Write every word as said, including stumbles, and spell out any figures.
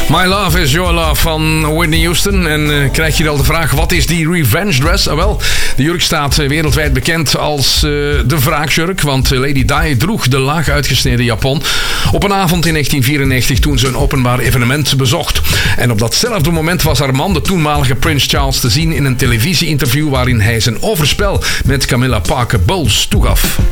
My Love is Your Love van Whitney Houston. En uh, krijg je al de vraag, wat is die revenge dress? Ah, wel, de jurk staat uh, wereldwijd bekend als uh, de wraakjurk. Want uh, Lady Di droeg de laag uitgesneden japon op een avond in negentien vierennegentig toen ze een openbaar evenement bezocht. En op datzelfde moment was haar man, de toenmalige Prins Charles, te zien in een televisieinterview waarin hij zijn overspel met Camilla Parker Bowles toegaf.